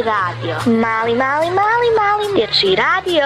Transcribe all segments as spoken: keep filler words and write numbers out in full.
radio. Mali, mali, mali, mali dječji radio.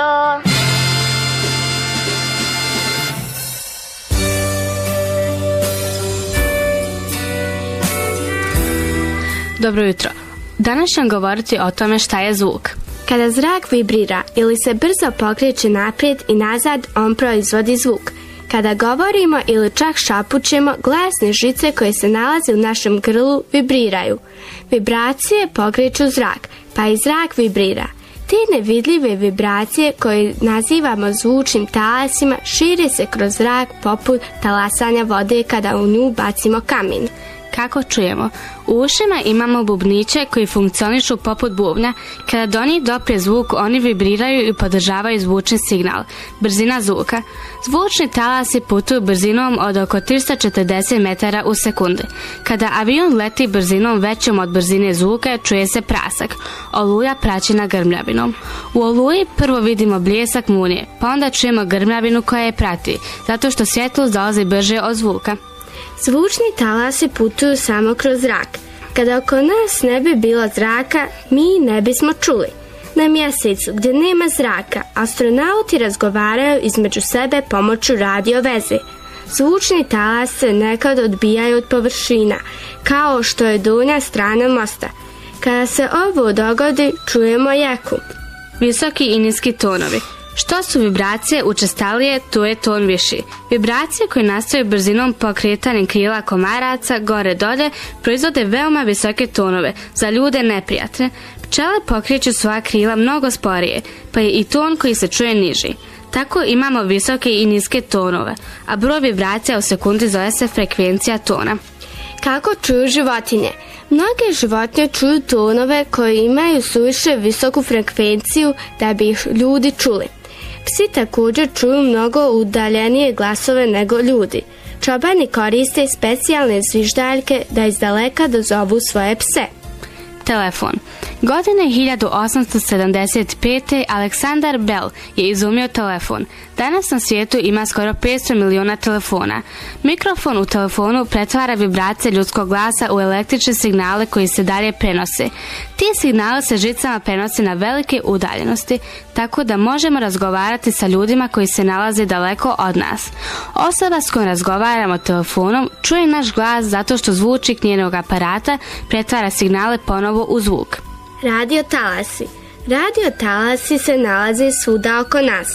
Dobro jutro. Danas ćemo govoriti o tome šta je zvuk. Kada zrak vibrira ili se brzo pokreće naprijed i nazad, on proizvodi zvuk. Kada govorimo ili čak šapućemo, glasne žice koje se nalaze u našem grlu vibriraju. Vibracije pokreću zrak, pa i zrak vibrira. Te nevidljive vibracije koje nazivamo zvučnim talasima šire se kroz zrak poput talasanja vode kada u nju bacimo kamen. Kako čujemo? U ušima imamo bubniće koji funkcionišu poput bubnja. Kada do njih doprije zvuk, oni vibriraju i podržavaju zvučni signal. Brzina zvuka. Zvučni talasi putuju brzinom od oko tristo četrdeset metara u sekundi. Kada avion leti brzinom većom od brzine zvuka, čuje se prasak. Oluja praćena grmljavinom. U oluji prvo vidimo bljesak munje, pa onda čujemo grmljavinu koja je prati, zato što svjetlost dolazi brže od zvuka. Zvučni talasi putuju samo kroz zrak. Kada oko nas ne bi bilo zraka, mi ne bismo čuli. Na mjesecu, gdje nema zraka, astronauti razgovaraju između sebe pomoću radio veze. Zvučni talas se nekad odbijaju od površina, kao što je donja strana mosta. Kada se ovo dogodi, čujemo jeku. Visoki i niski tonovi. Što su vibracije učestalije, to je ton viši. Vibracije koje nastaju brzinom pokretanjem krila komaraca gore-dolje proizvode veoma visoke tonove, za ljude neprijatne. Pčele pokreću svoja krila mnogo sporije, pa je i ton koji se čuje niži. Tako imamo visoke i niske tonove, a broj vibracija u sekundi zove se frekvencija tona. Kako čuju životinje? Mnoge životinje čuju tonove koji imaju suviše visoku frekvenciju da bi ih ljudi čuli. Psi također čuju mnogo udaljenije glasove nego ljudi. Čobani koriste specijalne zviždaljke da izdaleka dozovu svoje pse. Telefon. Godine hiljadu osamsto sedamdeset pete. Aleksandar Bell je izumio telefon. Danas na svijetu ima skoro petsto miliona telefona. Mikrofon u telefonu pretvara vibracije ljudskog glasa u električne signale koji se dalje prenose. Ti signale se žicama prenose na velike udaljenosti, tako da možemo razgovarati sa ljudima koji se nalaze daleko od nas. Osoba s kojom razgovaramo telefonom čuje naš glas zato što zvučnik njenog aparata pretvara signale ponovo u zvuk. Radio talasi. Radio talasi se nalaze svuda oko nas.